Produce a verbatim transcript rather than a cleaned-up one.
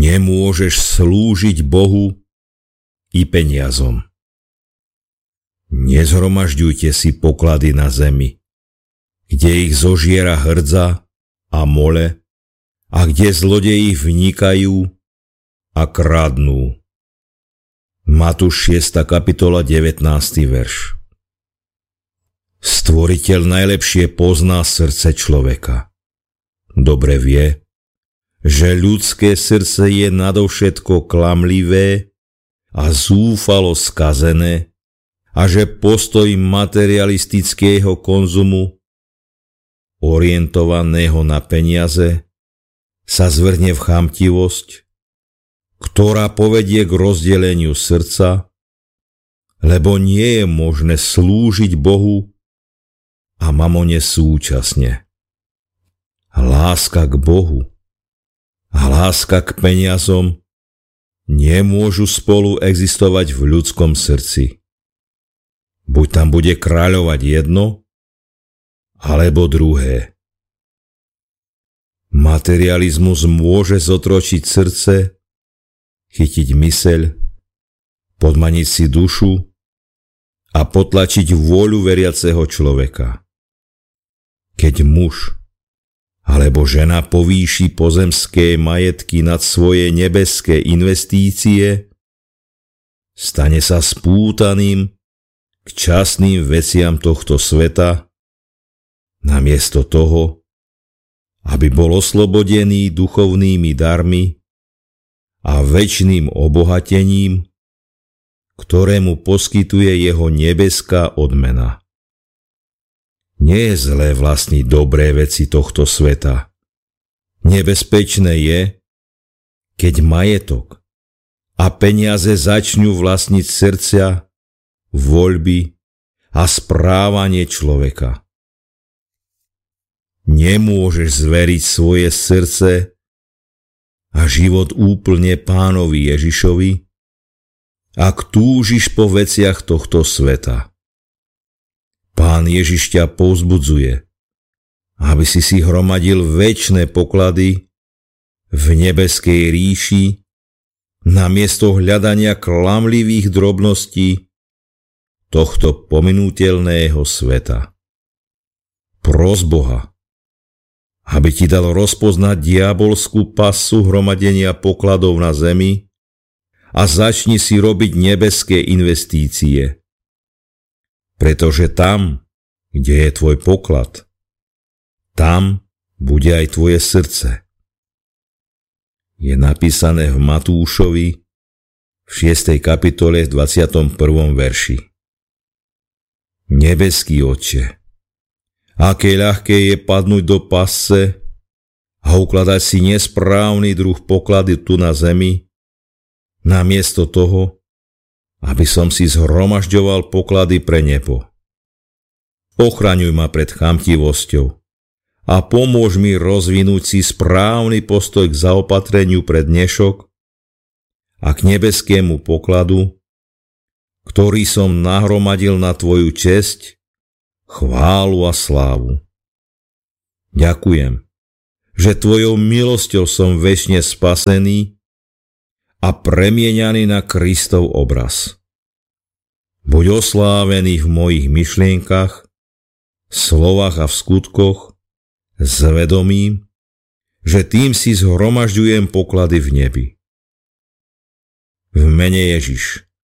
Nemôžeš slúžiť Bohu i peniazom. Nezhromažďujte si poklady na zemi, kde ich zožiera hrdza a mole a kde zlodeji vnikajú a kradnú. Matúš šiesta kapitola devätnásty verš. Stvoriteľ najlepšie pozná srdce človeka. Dobre vie, že ľudské srdce je nadovšetko klamlivé a zúfalo skazené a že postoj materialistického konzumu, orientovaného na peniaze, sa zvrhne v chamtivosť, ktorá povedie k rozdeleniu srdca, lebo nie je možné slúžiť Bohu a mamone súčasne. Láska k Bohu a láska k peniazom nemôžu spolu existovať v ľudskom srdci. Buď tam bude kráľovať jedno, alebo druhé. Materializmus môže zotročiť srdce, chytiť myseľ, podmaniť si dušu a potlačiť vôľu veriaceho človeka. Keď muž alebo žena povýši pozemské majetky nad svoje nebeské investície, stane sa spútaným k časným veciam tohto sveta, namiesto toho, aby bol oslobodený duchovnými darmi a večným obohatením, ktoré mu poskytuje jeho nebeská odmena. Nie je zlé vlastniť dobré veci tohto sveta. Nebezpečné je, keď majetok a peniaze začnú vlastniť srdcia, voľby a správanie človeka. Nemôžeš zveriť svoje srdce a život úplne Pánovi Ježišovi, ak túžiš po veciach tohto sveta. Pán Ježiš ťa povzbudzuje, aby si si hromadil večné poklady v nebeskej ríši namiesto hľadania klamlivých drobností tohto pominuteľného sveta. Pros Boha, aby ti dal rozpoznať diabolskú pasu hromadenia pokladov na zemi a začni si robiť nebeské investície. Pretože tam, kde je tvoj poklad, tam bude aj tvoje srdce. Je napísané v Matúšovi v šiestej kapitole v dvadsiatom prvom verši. Nebeský Otče, aké ľahké je padnúť do pasce a ukladať si nesprávny druh poklady tu na zemi, namiesto toho, aby som si zhromažďoval poklady pre nebo. Ochraňuj ma pred chamtivosťou a pomôž mi rozvinúť si správny postoj k zaopatreniu pre dnešok a k nebeskému pokladu, ktorý som nahromadil na tvoju česť, chválu a slávu. Ďakujem, že tvojou milosťou som večne spasený a premieňaný na Kristov obraz. Buď oslávený v mojich myšlienkach, slovách a v skutkoch, s vedomím, že tým si zhromažďujem poklady v nebi. V mene Ježiš